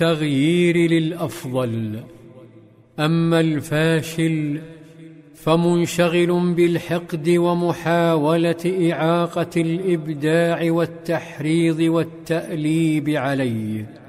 التغيير للأفضل. أما الفاشل فمنشغل بالحقد ومحاولة إعاقة الإبداع والتحريض والتأليب عليه.